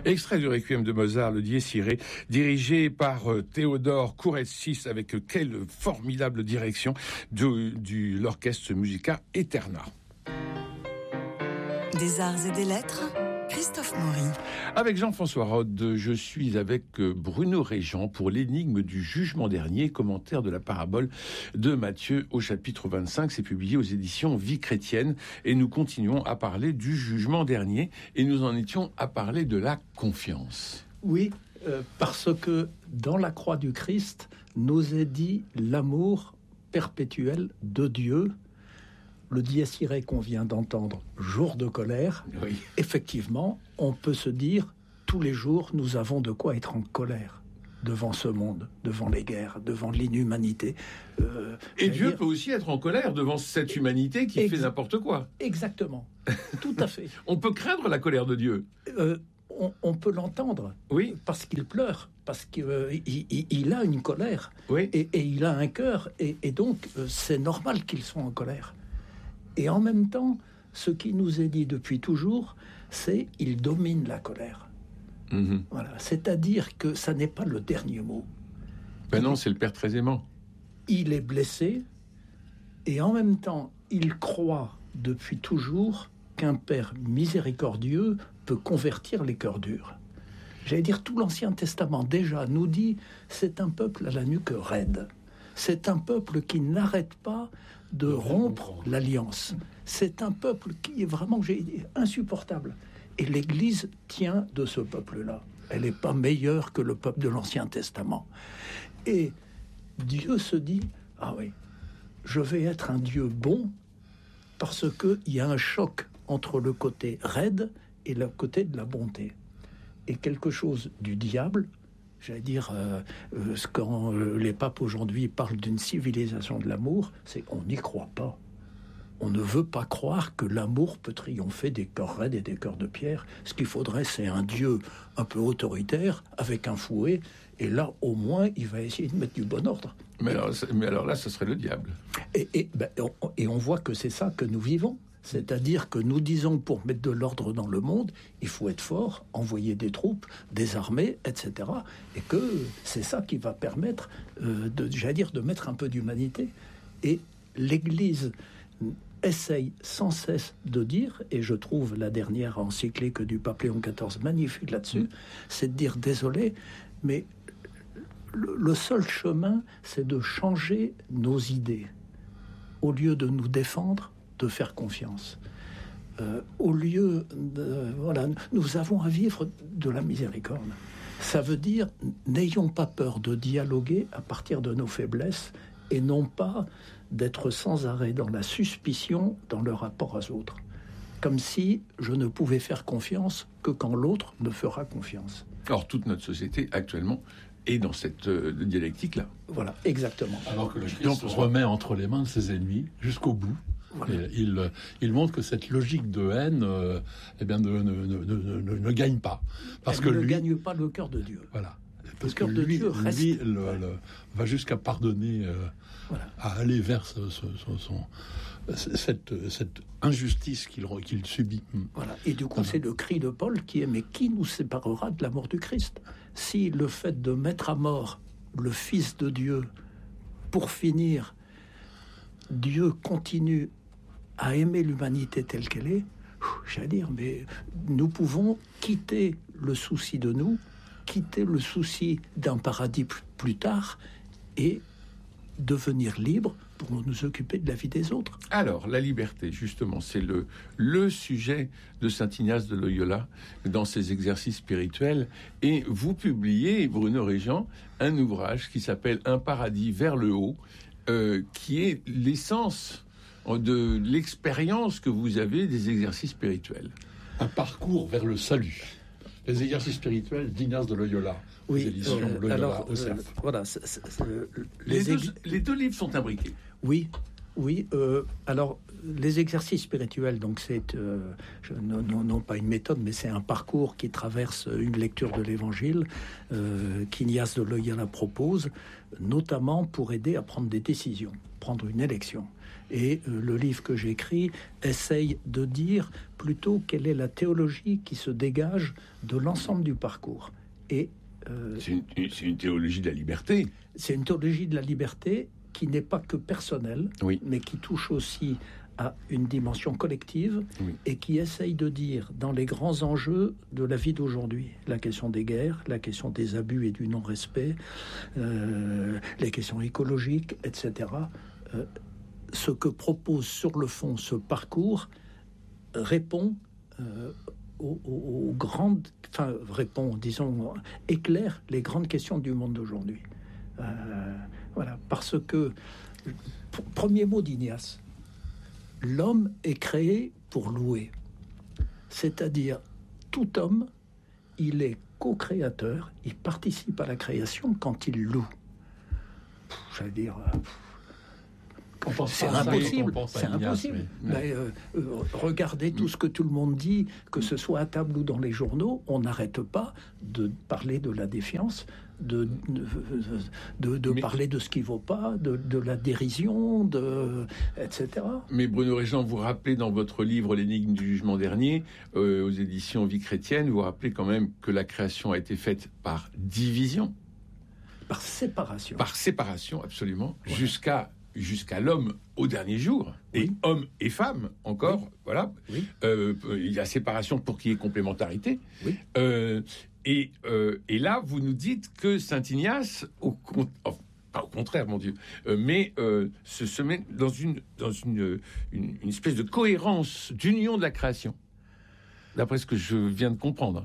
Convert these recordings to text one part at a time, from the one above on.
Extrait du Requiem de Mozart, le Dies Irae, dirigé par Théodore Kourtsis, avec quelle formidable direction de l'orchestre Musica Eterna. Des arts et des lettres, Christophe Maury. Avec Jean-François Rode, je suis avec Bruno Régent pour l'énigme du jugement dernier, commentaire de la parabole de Matthieu au chapitre 25. C'est publié aux éditions Vie chrétienne et nous continuons à parler du jugement dernier et nous en étions à parler de la confiance. Oui, parce que dans la croix du Christ nous est dit l'amour perpétuel de Dieu. Le Dies Irae qu'on vient d'entendre, jour de colère, oui. Effectivement, on peut se dire, tous les jours, nous avons de quoi être en colère devant ce monde, devant les guerres, devant l'inhumanité. Et Dieu peut aussi être en colère devant cette humanité qui fait n'importe quoi. Exactement, tout à fait. On peut craindre la colère de Dieu. On peut l'entendre, oui. Parce qu'il pleure, parce qu'il a une colère, oui. et il a un cœur, et donc c'est normal qu'il soit en colère. Et en même temps, ce qui nous est dit depuis toujours, c'est il domine la colère. Mmh. Voilà. C'est-à-dire que ça n'est pas le dernier mot. Ben non, c'est le Père très aimant. Il est blessé, et en même temps, il croit depuis toujours qu'un Père miséricordieux peut convertir les cœurs durs. J'allais dire, tout l'Ancien Testament déjà nous dit, c'est un peuple à la nuque raide. C'est un peuple qui n'arrête pas de rompre l'alliance. C'est un peuple qui est vraiment, j'ai dit, insupportable. Et l'Église tient de ce peuple-là. Elle n'est pas meilleure que le peuple de l'Ancien Testament. Et Dieu se dit, ah oui, je vais être un Dieu bon parce qu'il y a un choc entre le côté raide et le côté de la bonté. Et quelque chose du diable, j'allais dire, quand les papes aujourd'hui parlent d'une civilisation de l'amour, c'est qu'on n'y croit pas. On ne veut pas croire que l'amour peut triompher des cœurs raides et des cœurs de pierre. Ce qu'il faudrait, c'est un Dieu un peu autoritaire, avec un fouet, et là, au moins, il va essayer de mettre du bon ordre. Mais alors là, ce serait le diable. Et on voit que c'est ça que nous vivons. C'est-à-dire que nous disons, pour mettre de l'ordre dans le monde, il faut être fort, envoyer des troupes, des armées, etc. Et que c'est ça qui va permettre, de mettre un peu d'humanité. Et l'Église essaye sans cesse de dire, et je trouve la dernière encyclique du pape Léon XIV magnifique là-dessus, c'est de dire, désolé, mais le seul chemin, c'est de changer nos idées. Au lieu de nous défendre, de faire confiance. Au lieu de... Voilà, nous avons à vivre de la miséricorde. Ça veut dire, n'ayons pas peur de dialoguer à partir de nos faiblesses et non pas d'être sans arrêt dans la suspicion dans le rapport aux autres. Comme si je ne pouvais faire confiance que quand l'autre me fera confiance. Or, toute notre société, actuellement, est dans cette dialectique-là. Voilà, exactement. Alors que le Christ se remet entre les mains de ses ennemis jusqu'au bout. Voilà. Il montre que cette logique de haine ne gagne pas. Parce que ne lui gagne pas le cœur de Dieu. Voilà. Parce que lui reste... va jusqu'à pardonner, voilà. à aller vers cette injustice qu'il subit. Voilà. Et du coup, c'est le cri de Paul qui est « Mais qui nous séparera de l'amour du Christ ?» Si le fait de mettre à mort le Fils de Dieu, pour finir, Dieu continue à aimer l'humanité telle qu'elle est, j'allais dire, mais nous pouvons quitter le souci de nous, quitter le souci d'un paradis plus tard et devenir libre pour nous occuper de la vie des autres. Alors, la liberté, justement, c'est le sujet de saint Ignace de Loyola dans ses exercices spirituels. Et vous publiez, Bruno Régent, un ouvrage qui s'appelle « Un paradis vers le haut », qui est l'essence de l'expérience que vous avez des exercices spirituels. Un parcours vers le salut. Les exercices spirituels d'Ignace de Loyola. Oui, éditions Loyola, alors, voilà. Les deux livres sont imbriqués. Oui. Alors, les exercices spirituels, donc c'est non pas une méthode, mais c'est un parcours qui traverse une lecture de l'Évangile qu'Ignace de Loyola propose, notamment pour aider à prendre des décisions, prendre une élection. Et le livre que j'écris essaye de dire plutôt quelle est la théologie qui se dégage de l'ensemble du parcours. Et c'est une théologie de la liberté. C'est une théologie de la liberté qui n'est pas que personnelle, oui, mais qui touche aussi à une dimension collective, oui, et qui essaye de dire, dans les grands enjeux de la vie d'aujourd'hui, la question des guerres, la question des abus et du non-respect, les questions écologiques, etc., ce que propose sur le fond ce parcours répond aux grandes... Enfin, éclaire les grandes questions du monde d'aujourd'hui. Voilà, parce que, premier mot d'Ignace, l'homme est créé pour louer. C'est-à-dire, tout homme, il est co-créateur, il participe à la création quand il loue. J'allais dire... C'est impossible. C'est impossible. Mais regardez tout ce que tout le monde dit, que ce soit à table ou dans les journaux, on n'arrête pas de parler de la défiance, de parler de ce qui ne vaut pas, de la dérision, etc. Mais Bruno Régent, vous rappelez dans votre livre L'énigme du jugement dernier, aux éditions Vie chrétienne, vous rappelez quand même que la création a été faite par division. Par séparation. Par séparation, absolument, ouais. Jusqu'à l'homme au dernier jour, et oui, homme et femme encore, oui, voilà. Oui. Il y a séparation pour qu'il y ait complémentarité. Oui. Et là, vous nous dites que Saint Ignace, pas au contraire, mon Dieu, mais se met dans une espèce de cohérence, d'union de la création, d'après ce que je viens de comprendre.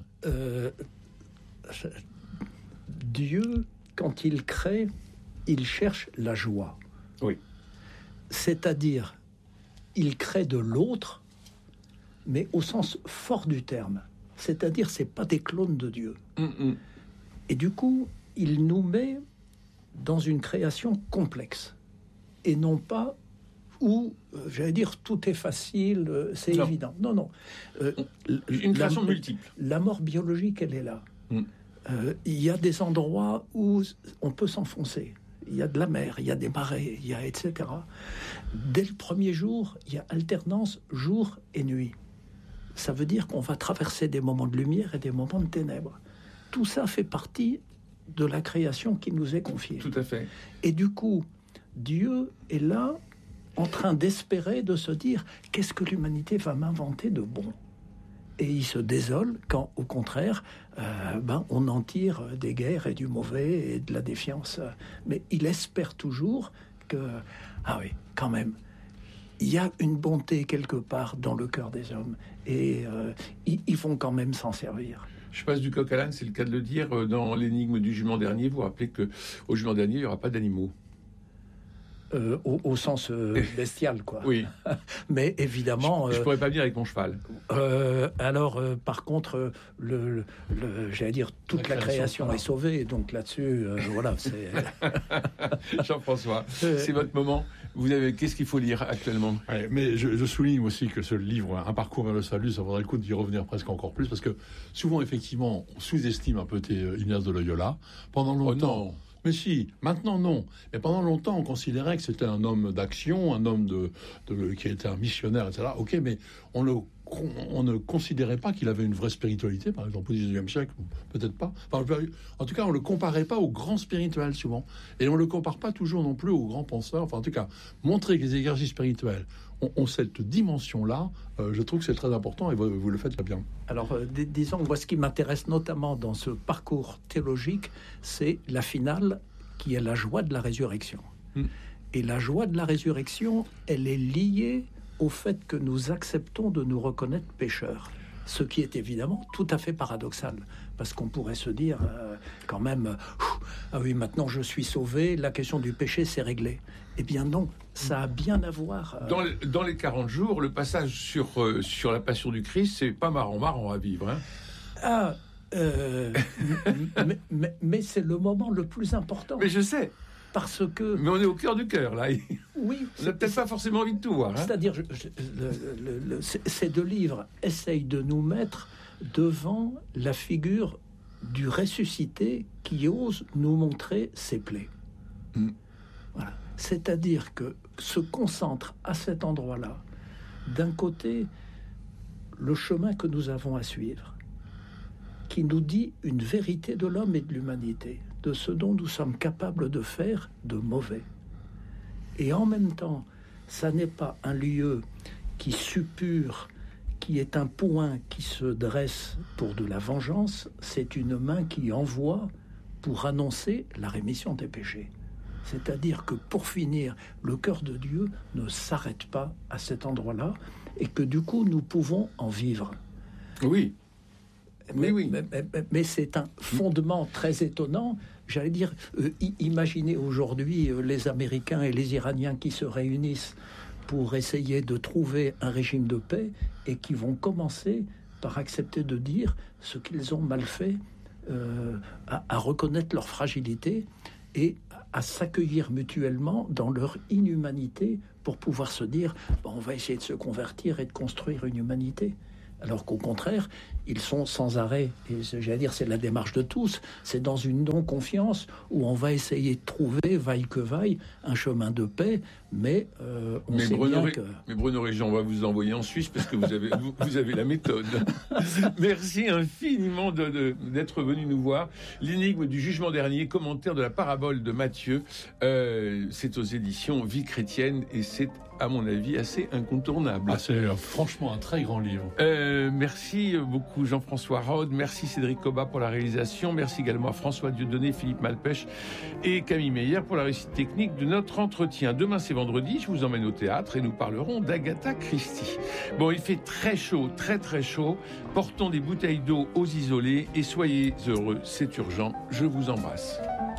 Dieu, quand il crée, il cherche la joie. Oui. C'est-à-dire, il crée de l'autre, mais au sens fort du terme. C'est-à-dire, c'est pas des clones de Dieu. Et du coup, il nous met dans une création complexe. Et non pas où, j'allais dire, tout est facile, c'est évident. Non. Une création multiple. La mort biologique, elle est là. Il y a des endroits où on peut s'enfoncer. Il y a de la mer, il y a des marais, il y a etc. Dès le premier jour, il y a alternance jour et nuit. Ça veut dire qu'on va traverser des moments de lumière et des moments de ténèbres. Tout ça fait partie de la création qui nous est confiée. Tout à fait. Et du coup, Dieu est là en train d'espérer, de se dire « Qu'est-ce que l'humanité va m'inventer de bon ?» Et il se désole quand, au contraire, on en tire des guerres et du mauvais et de la défiance. Mais il espère toujours que, quand même, il y a une bonté quelque part dans le cœur des hommes. Et ils vont quand même s'en servir. Je passe du coq à l'âne, c'est le cas de le dire. Dans l'énigme du jugement dernier, vous rappelez qu'au jugement dernier, il n'y aura pas d'animaux. Au sens bestial, quoi. Oui. Mais évidemment... Je pourrais pas venir avec mon cheval. Par contre, j'allais dire, toute la création est sauvée. Donc là-dessus, voilà, c'est... Jean-François, c'est votre moment. Qu'est-ce qu'il faut lire actuellement ? Ouais, mais je souligne aussi que ce livre, Un parcours vers le salut, ça vaudrait le coup d'y revenir presque encore plus, parce que souvent, effectivement, on sous-estime un peu Ignace de Loyola. Pendant longtemps... Oh non. Mais si, maintenant non. Mais pendant longtemps, on considérait que c'était un homme d'action, un homme qui était un missionnaire, etc. Ok, mais on ne considérait pas qu'il avait une vraie spiritualité, par exemple au XIXe siècle, peut-être pas. Enfin, en tout cas, on ne le comparait pas aux grands spirituels, souvent. Et on ne le compare pas toujours non plus aux grands penseurs. Enfin, en tout cas, montrer que les exercices spirituels ont cette dimension-là, je trouve que c'est très important, et vous le faites très bien. Alors, disons, moi, ce qui m'intéresse notamment dans ce parcours théologique, c'est la finale, qui est la joie de la résurrection. Et la joie de la résurrection, elle est liée au fait que nous acceptons de nous reconnaître pécheurs. Ce qui est évidemment tout à fait paradoxal, parce qu'on pourrait se dire quand même, ah oui, maintenant je suis sauvé, la question du péché c'est réglé. Eh bien non, ça a bien à voir. Dans les 40 jours, le passage sur la passion du Christ, c'est pas marrant à vivre. Hein. Mais c'est le moment le plus important. Mais je sais. Parce que... Mais on est au cœur du cœur, là. Oui. On n'a peut-être pas forcément envie de tout voir. Hein. C'est-à-dire, ces deux livres essayent de nous mettre devant la figure du ressuscité qui ose nous montrer ses plaies. Voilà. C'est-à-dire que se concentre à cet endroit-là, d'un côté, le chemin que nous avons à suivre, qui nous dit une vérité de l'homme et de l'humanité, de ce dont nous sommes capables de faire de mauvais. Et en même temps, ça n'est pas un lieu qui suppure, qui est un point qui se dresse pour de la vengeance, c'est une main qui envoie pour annoncer la rémission des péchés. C'est-à-dire que pour finir, le cœur de Dieu ne s'arrête pas à cet endroit-là et que du coup, nous pouvons en vivre. Oui. Mais c'est un fondement très étonnant. J'allais dire, imaginez aujourd'hui les Américains et les Iraniens qui se réunissent pour essayer de trouver un régime de paix et qui vont commencer par accepter de dire ce qu'ils ont mal fait, à reconnaître leur fragilité et à s'accueillir mutuellement dans leur inhumanité pour pouvoir se dire on va essayer de se convertir et de construire une humanité. Alors qu'au contraire, ils sont sans arrêt, et j'allais dire c'est la démarche de tous, c'est dans une non-confiance où on va essayer de trouver, vaille que vaille, un chemin de paix, mais on sait bien que... Mais Bruno Régent, on va vous envoyer en Suisse parce que vous avez la méthode. Merci infiniment d'être venu nous voir. L'énigme du jugement dernier, commentaire de la parabole de Matthieu, c'est aux éditions Vie chrétienne et c'est à mon avis assez incontournable. C'est franchement un très grand livre. Merci beaucoup Jean-François Rode, merci Cédric Cobat pour la réalisation, merci également à François Dieudonné, Philippe Malpêche et Camille Meyer pour la réussite technique de notre entretien. Demain c'est vendredi, je vous emmène au théâtre et nous parlerons d'Agatha Christie. Bon, il fait très chaud, très très chaud, portons des bouteilles d'eau aux isolés et soyez heureux, c'est urgent, je vous embrasse.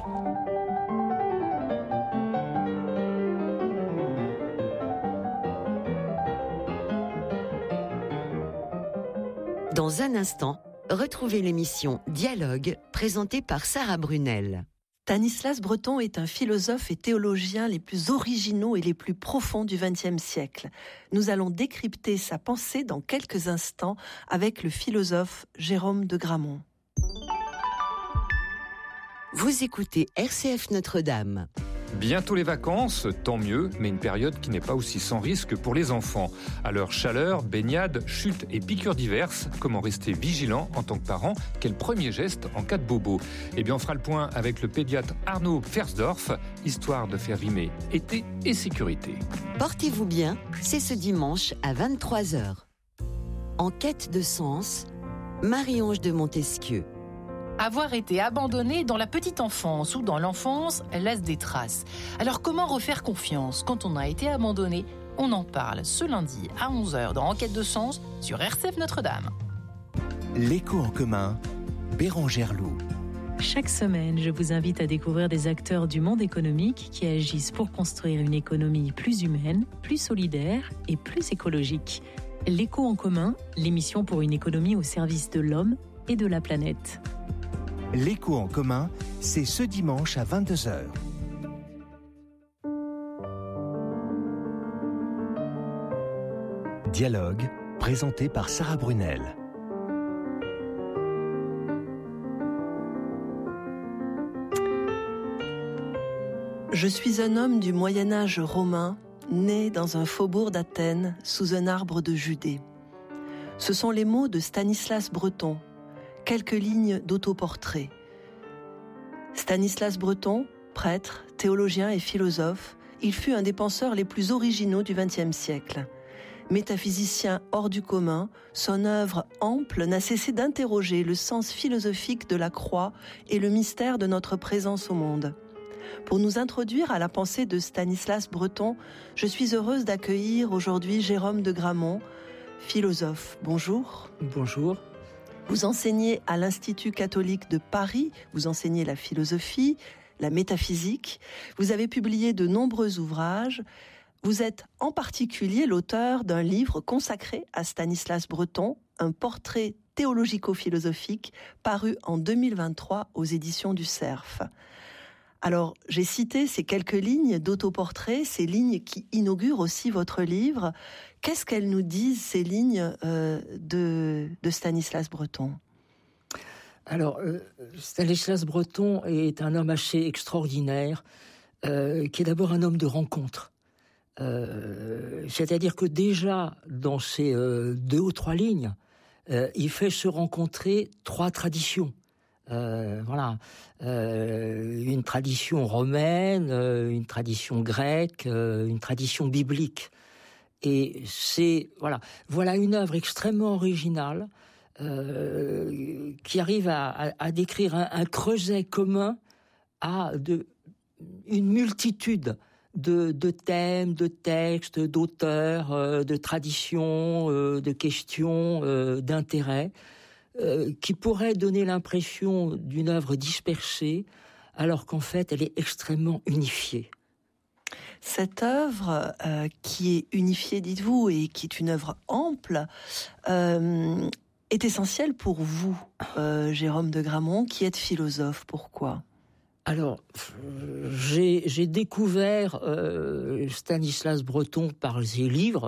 Dans un instant, retrouvez l'émission Dialogue, présentée par Sarah Brunel. Stanislas Breton est un philosophe et théologien les plus originaux et les plus profonds du XXe siècle. Nous allons décrypter sa pensée dans quelques instants avec le philosophe Jérôme de Gramont. Vous écoutez RCF Notre-Dame. Bientôt les vacances, tant mieux, mais une période qui n'est pas aussi sans risque pour les enfants. À leur chaleur, baignades, chutes et piqûres diverses, comment rester vigilant en tant que parent? Quel premier geste en cas de bobo? Eh bien, on fera le point avec le pédiatre Arnaud Fersdorf, histoire de faire rimer été et sécurité. Portez-vous bien, c'est ce dimanche à 23h. En quête de sens, Marie-Ange de Montesquieu. Avoir été abandonné dans la petite enfance ou dans l'enfance laisse des traces. Alors comment refaire confiance quand on a été abandonné? On en parle ce lundi à 11h dans Enquête de sens sur RCF Notre-Dame. L'écho en commun, Bérangère Loup. Chaque semaine, je vous invite à découvrir des acteurs du monde économique qui agissent pour construire une économie plus humaine, plus solidaire et plus écologique. L'écho en commun, l'émission pour une économie au service de l'homme et de la planète. L'écho en commun, c'est ce dimanche à 22h. Dialogue, présenté par Sarah Brunel. Je suis un homme du Moyen-Âge romain, né dans un faubourg d'Athènes, sous un arbre de Judée. Ce sont les mots de Stanislas Breton. Quelques lignes d'autoportrait. Stanislas Breton, prêtre, théologien et philosophe, il fut un des penseurs les plus originaux du XXe siècle. Métaphysicien hors du commun, son œuvre ample n'a cessé d'interroger le sens philosophique de la croix et le mystère de notre présence au monde. Pour nous introduire à la pensée de Stanislas Breton, je suis heureuse d'accueillir aujourd'hui Jérôme de Gramont, philosophe. Bonjour. Bonjour. Vous enseignez à l'Institut catholique de Paris, vous enseignez la philosophie, la métaphysique, vous avez publié de nombreux ouvrages, vous êtes en particulier l'auteur d'un livre consacré à Stanislas Breton, un portrait théologico-philosophique paru en 2023 aux éditions du Cerf. Alors, j'ai cité ces quelques lignes d'autoportrait, ces lignes qui inaugurent aussi votre livre. Qu'est-ce qu'elles nous disent, ces lignes de Stanislas Breton ? Alors, Stanislas Breton est un homme assez extraordinaire. qui est d'abord un homme de rencontre. C'est-à-dire que déjà, dans ces 2 ou 3 lignes, il fait se rencontrer 3 traditions. Voilà, une tradition romaine, une tradition grecque, une tradition biblique. Et c'est voilà une œuvre extrêmement originale qui arrive à décrire un creuset commun à une multitude de thèmes, de textes, d'auteurs, de traditions, de questions, d'intérêts, qui pourraient donner l'impression d'une œuvre dispersée, alors qu'en fait, elle est extrêmement unifiée. Cette œuvre qui est unifiée, dites-vous, et qui est une œuvre ample, est essentielle pour vous, Jérôme de Gramont, qui êtes philosophe. Pourquoi ? Alors, j'ai découvert Stanislas Breton par ses livres,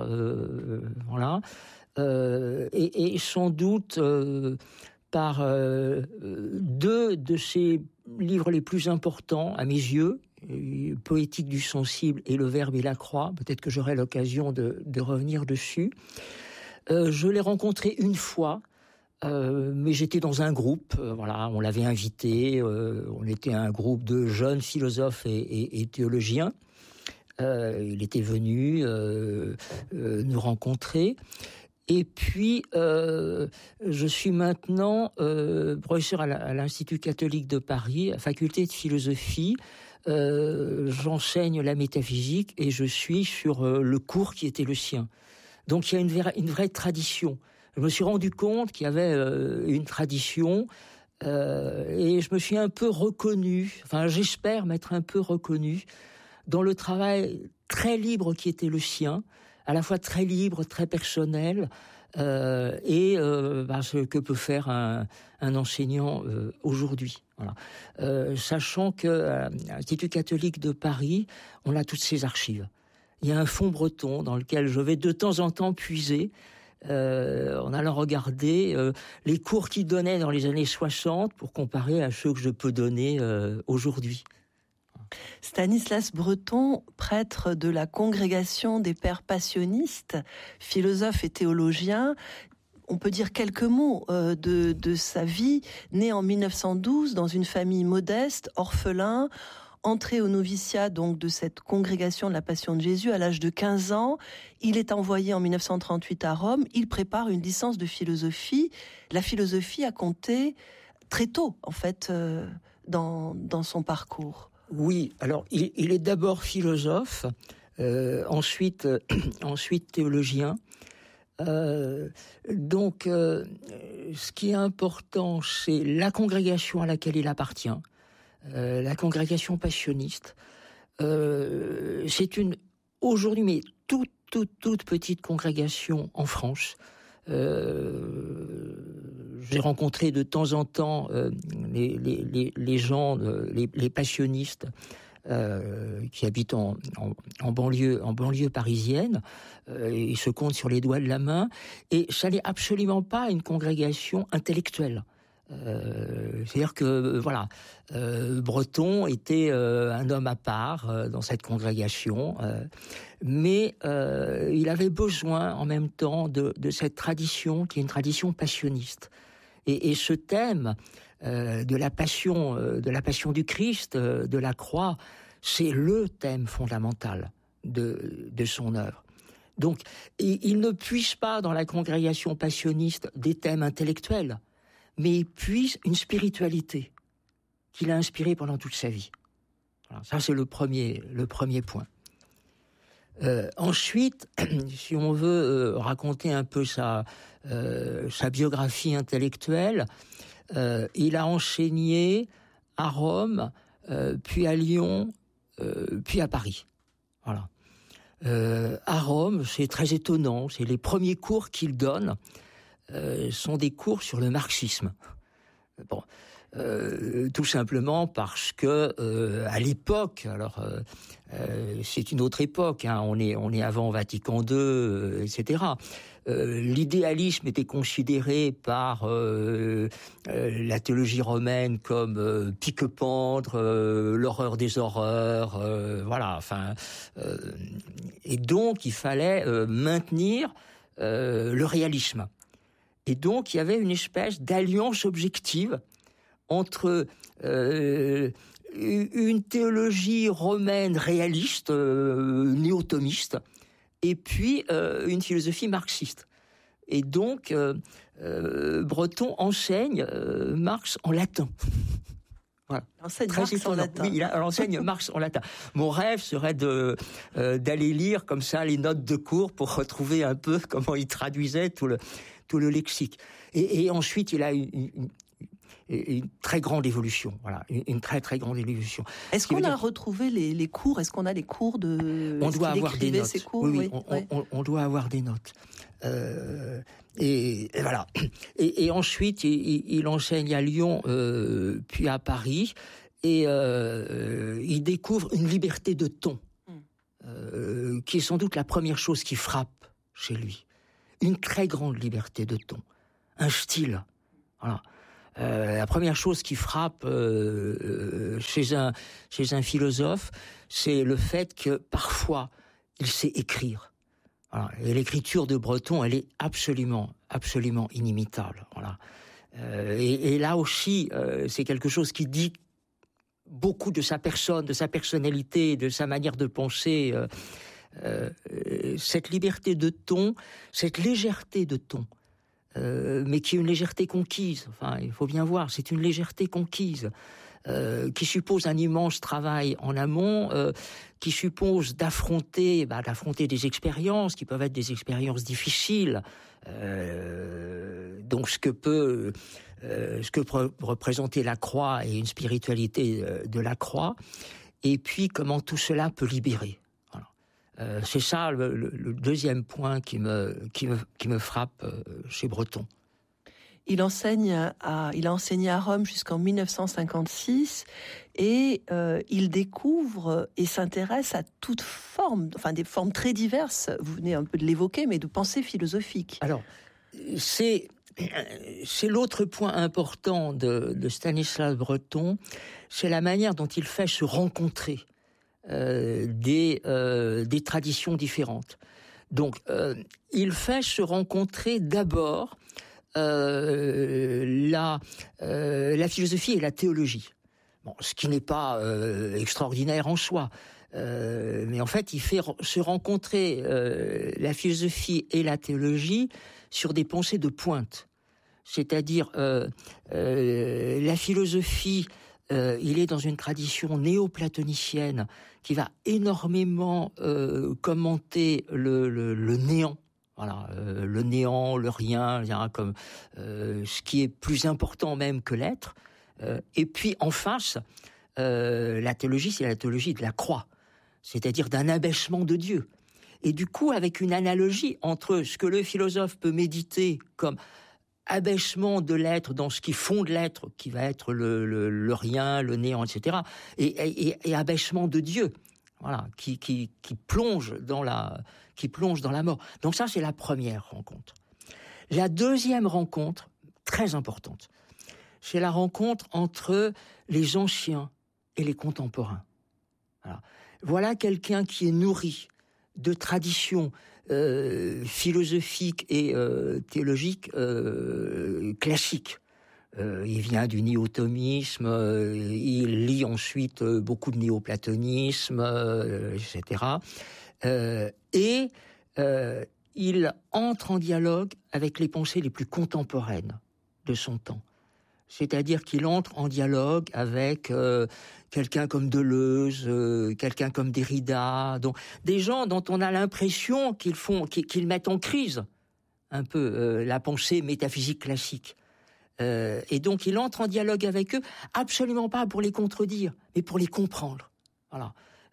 et sans doute par 2 de ses livres les plus importants à mes yeux, Poétique du sensible et Le Verbe et la croix. Peut-être que j'aurai l'occasion de revenir dessus. Je l'ai rencontré une fois. Mais j'étais dans un groupe, on l'avait invité, on était un groupe de jeunes philosophes et théologiens. Il était venu nous rencontrer. Et puis, je suis maintenant professeur à l'Institut catholique de Paris, à faculté de philosophie. J'enseigne la métaphysique et je suis sur le cours qui était le sien. Donc il y a une vraie tradition. Je me suis rendu compte qu'il y avait une tradition et je me suis un peu reconnu, j'espère m'être un peu reconnu dans le travail très libre qui était le sien, à la fois très libre, très personnel, et ce que peut faire un enseignant aujourd'hui. Voilà. Sachant qu'à l'Institut catholique de Paris, on a toutes ces archives. Il y a un fonds breton dans lequel je vais de temps en temps puiser, en allant regarder les cours qu'il donnait dans les années 60 pour comparer à ceux que je peux donner aujourd'hui. Stanislas Breton, prêtre de la congrégation des Pères Passionistes, philosophe et théologien, on peut dire quelques mots de sa vie. Né en 1912 dans une famille modeste, orphelin, entré au noviciat donc de cette congrégation de la Passion de Jésus à l'âge de 15 ans. Il est envoyé en 1938 à Rome. Il prépare une licence de philosophie. La philosophie a compté très tôt, en fait, dans son parcours. Oui, alors il est d'abord philosophe, ensuite théologien. Donc, ce qui est important, c'est la congrégation à laquelle il appartient. La congrégation passionniste, c'est aujourd'hui, mais toute petite congrégation en France. J'ai rencontré de temps en temps les gens, les passionnistes qui habitent en banlieue parisienne. Ils se comptent sur les doigts de la main. Et ça n'est absolument pas une congrégation intellectuelle. C'est-à-dire que Breton était un homme à part dans cette congrégation, mais il avait besoin en même temps de cette tradition qui est une tradition passionniste. Et ce thème de la passion du Christ, de la croix, c'est le thème fondamental de son œuvre. Donc, il ne puise pas dans la congrégation passionniste des thèmes intellectuels, mais il puise une spiritualité qu'il a inspirée pendant toute sa vie. Voilà, ça, c'est le premier point. Ensuite, si on veut raconter un peu sa biographie intellectuelle, il a enseigné à Rome, puis à Lyon, puis à Paris. Voilà. À Rome, c'est très étonnant, c'est les premiers cours qu'il donne sont des cours sur le marxisme. Bon, tout simplement parce que à l'époque, alors c'est une autre époque, hein, on est avant Vatican II, etc. l'idéalisme était considéré par la théologie romaine comme pique-pendre, l'horreur des horreurs, voilà. Enfin, et donc il fallait maintenir le réalisme. Et donc il y avait une espèce d'alliance objective entre une théologie romaine réaliste, néo-thomiste, et puis une philosophie marxiste. Et donc, Breton enseigne Marx en latin. Voilà. Enseigne Marx en latin. Oui, il enseigne Marx en latin. Mon rêve serait d'aller lire comme ça les notes de cours pour retrouver un peu comment il traduisait tout le lexique. Et ensuite, il a une très grande évolution, voilà, une très très grande évolution. Est-ce qu'on a retrouvé les cours? Est-ce qu'on a les cours de? On doit avoir des notes. Cours, oui. On doit avoir des notes. Et voilà. Et ensuite, il enseigne à Lyon, puis à Paris, et il découvre une liberté de ton, qui est sans doute la première chose qui frappe chez lui. Une très grande liberté de ton, un style, voilà. La première chose qui frappe chez un philosophe, c'est le fait que parfois il sait écrire. Voilà. Et l'écriture de Breton, elle est absolument inimitable. Voilà. Et là aussi, c'est quelque chose qui dit beaucoup de sa personne, de sa personnalité, de sa manière de penser. Cette liberté de ton, cette légèreté de ton. Mais qui est une légèreté conquise. Enfin, il faut bien voir, c'est une légèreté conquise qui suppose un immense travail en amont, qui suppose d'affronter des expériences qui peuvent être des expériences difficiles. Donc, ce que peut représenter la croix et une spiritualité de la croix, et puis comment tout cela peut libérer. C'est ça le deuxième point qui me frappe chez Breton. Il a enseigné à Rome jusqu'en 1956 et il découvre et s'intéresse à toute forme, enfin des formes très diverses, vous venez un peu de l'évoquer, mais de pensée philosophique. Alors, c'est l'autre point important de Stanislas Breton, c'est la manière dont il fait se rencontrer des traditions différentes. Donc, il fait se rencontrer d'abord la philosophie et la théologie. Bon, ce qui n'est pas extraordinaire en soi, mais en fait, il fait se rencontrer la philosophie et la théologie sur des pensées de pointe. C'est-à-dire, la philosophie, il est dans une tradition néo-platonicienne qui va énormément commenter le néant. Voilà, le néant, le rien, comme ce qui est plus important même que l'être. Et puis en face, la théologie, c'est la théologie de la croix, c'est-à-dire d'un abaissement de Dieu. Et du coup, avec une analogie entre ce que le philosophe peut méditer comme abaissement de l'être dans ce qui fonde l'être, qui va être le rien, le néant, etc., et abaissement de Dieu, voilà, qui plonge dans la mort. Donc ça, c'est la première rencontre. La deuxième rencontre, très importante, c'est la rencontre entre les anciens et les contemporains. Voilà quelqu'un qui est nourri de traditions philosophiques et théologiques classiques. Il vient du néo-thomisme, il lit ensuite beaucoup de néo-platonisme, etc. Et il entre en dialogue avec les pensées les plus contemporaines de son temps. C'est-à-dire qu'il entre en dialogue avec quelqu'un comme Deleuze, quelqu'un comme Derrida, donc des gens dont on a l'impression qu'ils mettent en crise un peu la pensée métaphysique classique. Et donc il entre en dialogue avec eux, absolument pas pour les contredire, mais pour les comprendre. Voilà.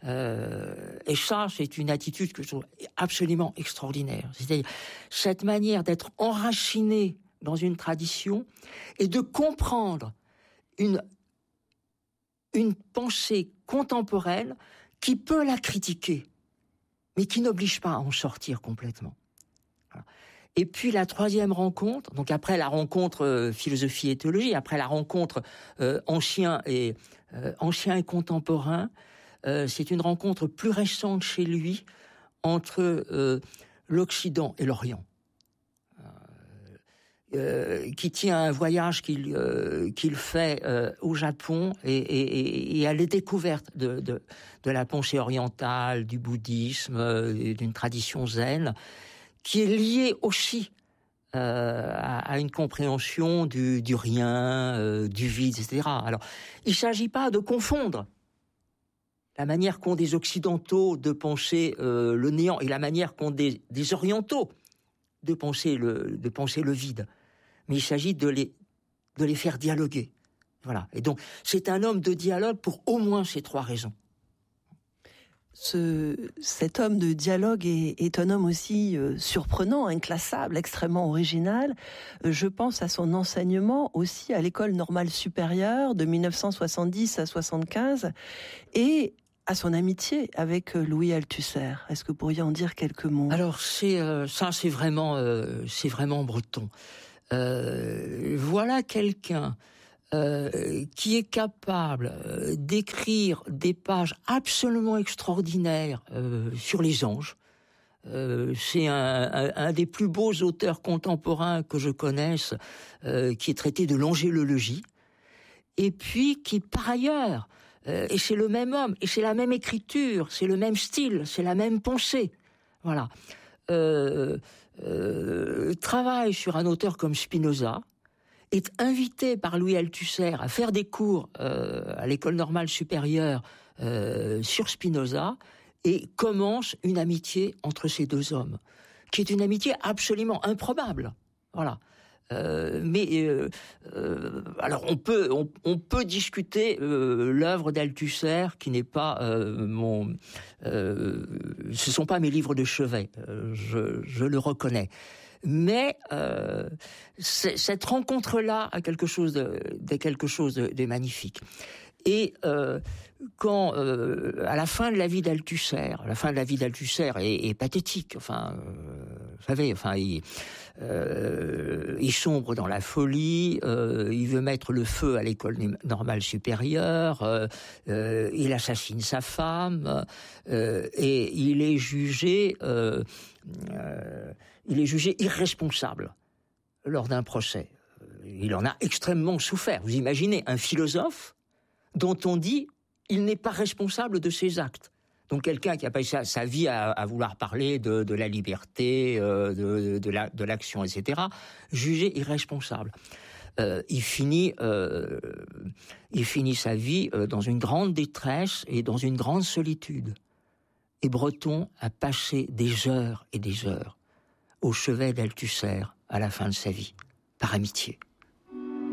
Et ça, c'est une attitude que je trouve absolument extraordinaire. C'est-à-dire cette manière d'être enraciné dans une tradition et de comprendre une pensée contemporaine qui peut la critiquer, mais qui n'oblige pas à en sortir complètement. Voilà. Et puis la troisième rencontre, donc après la rencontre philosophie et théologie, après la rencontre ancien et contemporain, c'est une rencontre plus récente chez lui entre l'Occident et l'Orient, qui tient à un voyage qu'il fait au Japon et à la découverte de la pensée orientale, du bouddhisme, d'une tradition zen, qui est liée aussi à une compréhension du rien, du vide, etc. Alors, il ne s'agit pas de confondre la manière qu'ont des Occidentaux de penser le néant et la manière qu'ont des Orientaux de penser le vide. Mais il s'agit de les faire dialoguer. Voilà. Et donc, c'est un homme de dialogue pour au moins ces trois raisons. Cet homme de dialogue est un homme aussi surprenant, inclassable, extrêmement original. Je pense à son enseignement aussi à l'école normale supérieure de 1970 à 75 et à son amitié avec Louis Althusser. Est-ce que vous pourriez en dire quelques mots ? Alors, c'est vraiment breton. Voilà quelqu'un qui est capable d'écrire des pages absolument extraordinaires sur les anges. C'est un des plus beaux auteurs contemporains que je connaisse, qui est traité de l'angélologie, et puis qui, par ailleurs, et c'est le même homme, et c'est la même écriture, c'est le même style, c'est la même pensée, voilà, travaille sur un auteur comme Spinoza, est invité par Louis Althusser à faire des cours à l'école normale supérieure sur Spinoza et commence une amitié entre ces deux hommes, qui est une amitié absolument improbable. Voilà. Alors on peut discuter l'œuvre d'Althusser, qui n'est pas ce sont pas mes livres de chevet, je le reconnais. Mais cette rencontre-là a quelque chose de magnifique. Et quand à la fin de la vie d'Althusser, est pathétique. Enfin, vous savez, il sombre dans la folie. Il veut mettre le feu à l'école normale supérieure. Il assassine sa femme et il est jugé irresponsable lors d'un procès. Il en a extrêmement souffert. Vous imaginez un philosophe dont on dit il n'est pas responsable de ses actes. Donc quelqu'un qui a passé sa vie à vouloir parler de la liberté, de l'action, etc., jugé irresponsable. Il finit sa vie dans une grande détresse et dans une grande solitude. Et Breton a passé des heures et des heures au chevet d'Althusser à la fin de sa vie, par amitié.